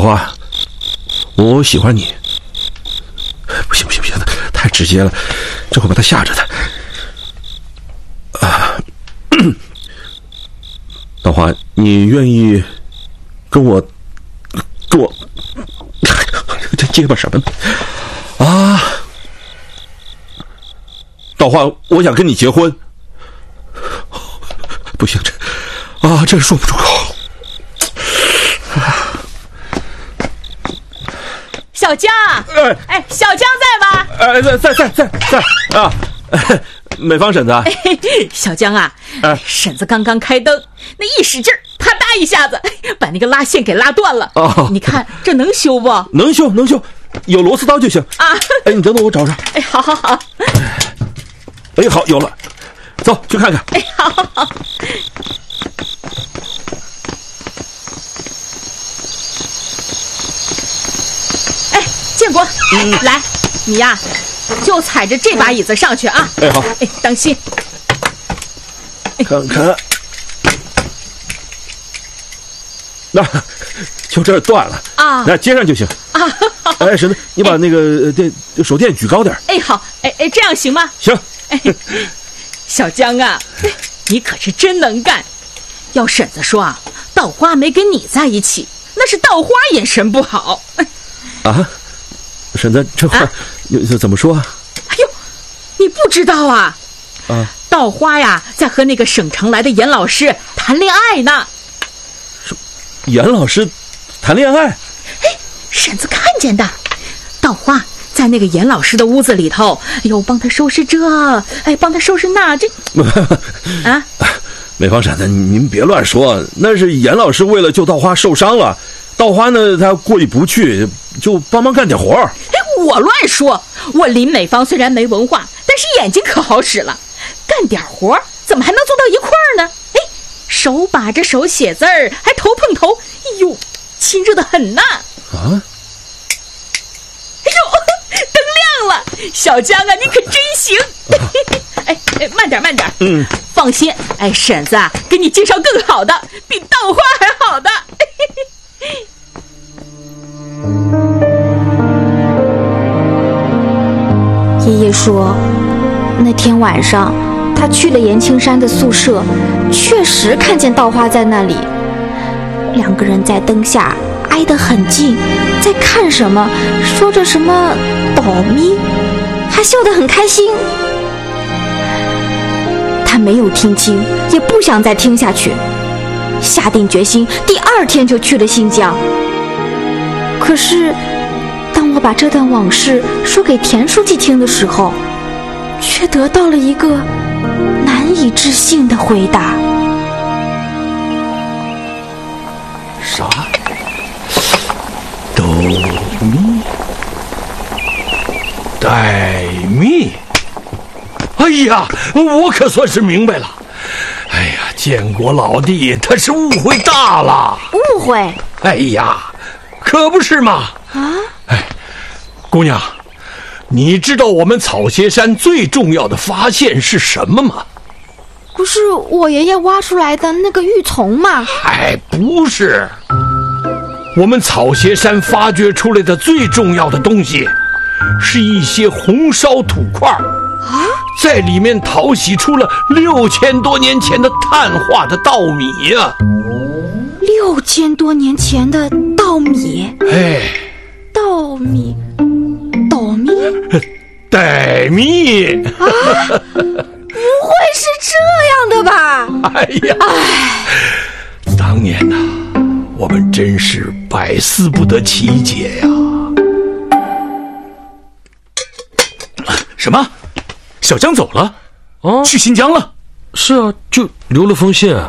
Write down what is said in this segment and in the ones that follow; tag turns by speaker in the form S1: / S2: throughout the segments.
S1: 花，我喜欢你。不行，太直接了，这会把他吓着的。道花，你愿意跟我这结巴什么呢？啊！道花，我想跟你结婚。不行，这说不出口。
S2: 小江，小江在吗？
S1: 在啊！美芳婶子，
S2: 小江啊，婶子刚刚开灯，那一使劲儿，啪嗒一下子把那个拉线给拉断了。你看这能修不？
S1: 能修，有螺丝刀就行
S2: 啊。
S1: 你等等我找找。
S2: 好。
S1: 好，有了，走去看看。
S2: 好。建国，来，你呀，就踩着这把椅子上去啊！
S1: 好，
S2: 当心。
S1: 看看，那就这儿断了啊，那接上就行啊。婶子，你把那个手电举高点。
S2: 好，这样行吗？
S1: 行。
S2: 小江啊，你可是真能干。要婶子说啊，稻花没跟你在一起，那是稻花眼神不好。
S1: 啊？婶子，这话怎么说啊？
S2: 你不知道啊？稻花呀，在和那个省城来的严老师谈恋爱呢。
S1: 严老师谈恋爱？
S2: 婶子看见的。稻花在那个严老师的屋子里头，帮他收拾这，帮他收拾那，这啊。
S1: 美芳婶子，您别乱说，那是严老师为了救稻花受伤了。稻花呢，他过意不去，就帮忙干点活。
S2: 我乱说，我林美芳虽然没文化，但是眼睛可好使了，干点活怎么还能做到一块儿呢？手把着手写字儿，还头碰头，亲热的很呐。灯亮了，小江啊，你可真行。慢点，放心，婶子啊，给你介绍更好的，比稻花还好的。
S3: 爷爷说，那天晚上他去了严青山的宿舍，确实看见稻花在那里，两个人在灯下挨得很近，在看什么，说着什么倒咪，还笑得很开心。他没有听清，也不想再听下去，下定决心第二天就去了新疆。可是当我把这段往事说给田书记听的时候，却得到了一个难以置信的回答。
S4: 啥？哆咪带咪？哎呀，我可算是明白了。建国老弟他是误会大了。
S3: 误会？
S4: 可不是嘛。姑娘，你知道我们草鞋山最重要的发现是什么吗？
S3: 不是我爷爷挖出来的那个玉琮吗？
S4: 不是。我们草鞋山发掘出来的最重要的东西，是一些红烧土块在里面淘洗出了6000多年前的碳化的稻米呀。
S3: 6000多年前的稻米？稻米
S4: 带咪
S3: 不会是这样的吧？
S4: 当年我们真是百思不得其解呀。
S5: 什么？小江走了？去新疆了？
S1: 是啊，就留了封信。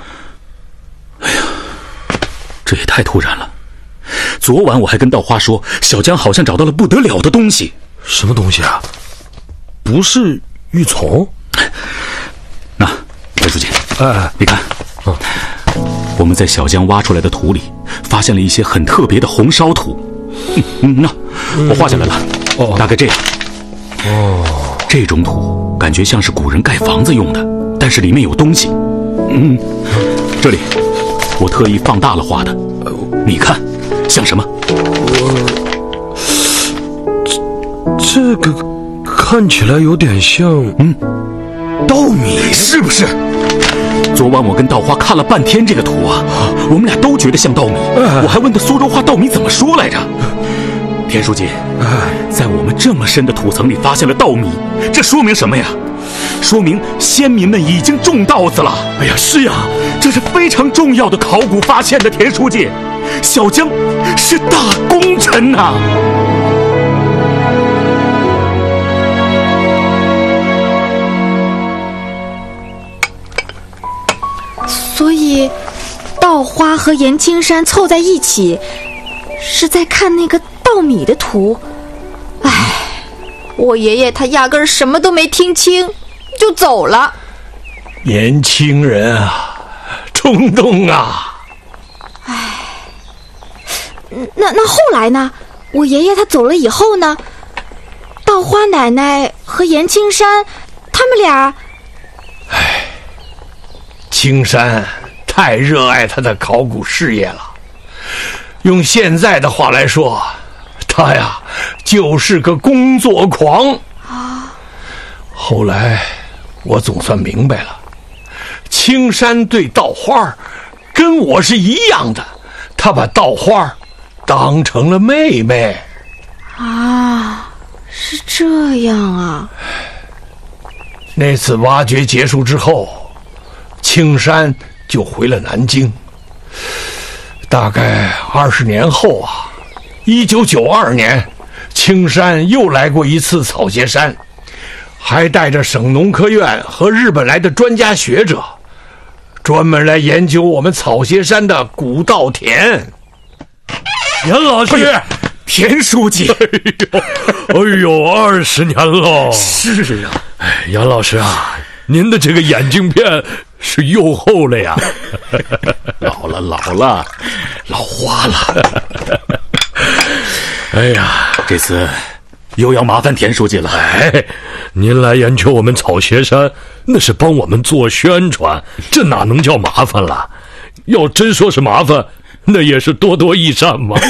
S5: 这也太突然了。昨晚我还跟稻花说，小江好像找到了不得了的东西。
S1: 什么东西啊？不是玉琮？
S5: 那白书记，你看，我们在小江挖出来的土里发现了一些很特别的红烧土。那我画下来了，大概这样。这种土感觉像是古人盖房子用的，但是里面有东西。这里我特意放大了画的，你看像什么？
S6: 这个看起来有点像稻米，
S5: 是不是？昨晚我跟稻花看了半天这个图啊，我们俩都觉得像稻米。我还问他苏州话稻米怎么说来着。田书记，在我们这么深的土层里发现了稻米，这说明什么呀？说明先民们已经种稻子了。
S6: 哎呀，是呀，
S5: 这是非常重要的考古发现的，田书记，小江是大功臣呐。
S3: 所以，稻花和严青山凑在一起，是在看那个稻米的图。唉，我爷爷他压根儿什么都没听清，就走了。
S4: 年轻人啊，冲动啊！
S3: 唉，那后来呢？我爷爷他走了以后呢？稻花奶奶和严青山，他们俩……
S4: 青山太热爱他的考古事业了，用现在的话来说，他呀就是个工作狂啊。后来我总算明白了，青山对稻花跟我是一样的，他把稻花当成了妹妹
S3: 啊，是这样啊。
S4: 那次挖掘结束之后，青山就回了南京。大概20年后啊，1992年，青山又来过一次草鞋山，还带着省农科院和日本来的专家学者，专门来研究我们草鞋山的古稻田。
S6: 严老师，
S5: 田书记，
S6: 哎呦，20年了。
S5: 是啊，
S6: 杨老师啊，您的这个眼镜片是又厚了呀。
S5: 老了，老花了。
S6: 哎呀，
S5: 这次又要麻烦田书记了。
S6: 您来研究我们草鞋山，那是帮我们做宣传，这哪能叫麻烦了？要真说是麻烦，那也是多多益善嘛。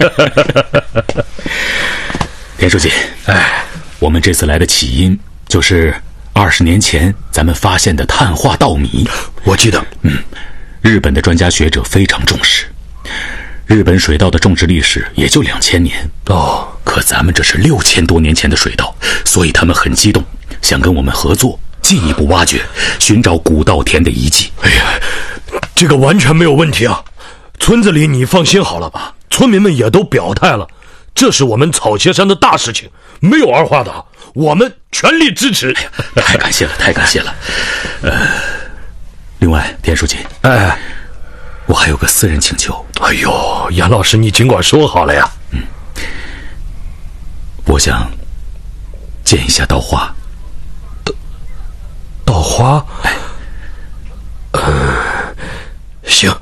S5: 田书记，我们这次来的起因就是20年前咱们发现的碳化稻米。
S6: 我记得，
S5: 日本的专家学者非常重视。日本水稻的种植历史也就2000年可咱们这是6000多年前的水稻，所以他们很激动，想跟我们合作，进一步挖掘，寻找古稻田的遗迹。
S6: 哎呀，这个完全没有问题啊！村子里你放心好了吧，村民们也都表态了，这是我们草鞋山的大事情，没有二话的，我们全力支持。
S5: 太感谢了，太感谢了。另外，田书记，我还有个私人请求。
S6: 哎呦，杨老师，你尽管说好了呀。
S5: 我想见一下稻花。
S6: 稻花？